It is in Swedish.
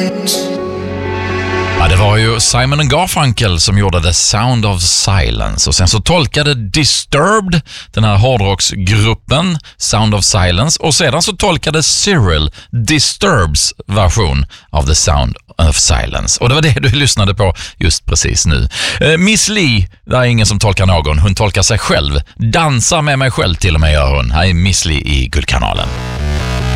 Ja, det var ju Simon & Garfunkel som gjorde The Sound of Silence, och sen så tolkade Disturbed, den här hårdrocksgruppen, Sound of Silence, och sedan så tolkade Cyril Disturbs version av The Sound of Silence. Och det var det du lyssnade på just precis nu. Miss Li, det är ingen som tolkar någon, hon tolkar sig själv. Dansar med mig själv till och med gör hon. Här är Miss Li i Guldkanalen.